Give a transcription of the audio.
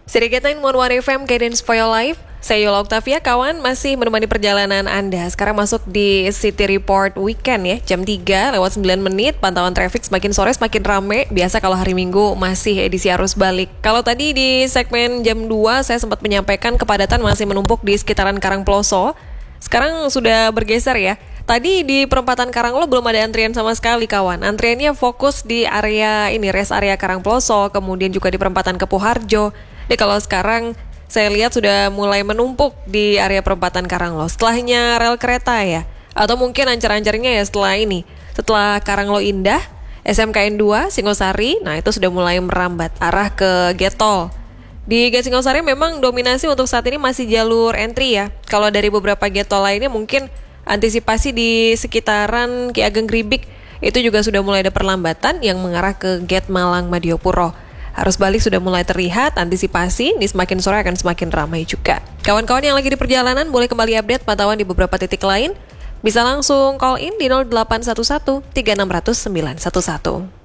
Siriketain One FM Guidance for Your Life. Saya Yola Octavia, kawan masih menemani perjalanan Anda. Sekarang masuk di City Report Weekend ya, jam 3 lewat 9 menit. Pantauan traffic semakin sore semakin rame. Biasa kalau hari Minggu masih edisi arus balik. Kalau tadi di segmen jam 2 saya sempat menyampaikan kepadatan masih menumpuk di sekitaran Karangploso. Sekarang sudah bergeser ya. Tadi di perempatan Karanglo belum ada antrian sama sekali kawan. Antriannya fokus di area ini, rest area Karangploso, kemudian juga di perempatan Kepuharjo. Jadi kalau sekarang saya lihat sudah mulai menumpuk di area perempatan Karanglo. Setelahnya rel kereta ya. Atau mungkin ancar-ancarnya ya setelah ini. Setelah Karanglo Indah, SMKN 2, Singosari, nah itu sudah mulai merambat arah ke Getol. Di Gate Singosari memang dominasi untuk saat ini masih jalur entry ya. Kalau dari beberapa Getol lainnya mungkin antisipasi di sekitaran Ki Ageng Gribik itu juga sudah mulai ada perlambatan yang mengarah ke Gate Malang Madiopuro. Arus balik sudah mulai terlihat, antisipasi ini semakin sore akan semakin ramai juga. Kawan-kawan yang lagi di perjalanan boleh kembali update pantauan di beberapa titik lain. Bisa langsung call in di 0811 3600 911.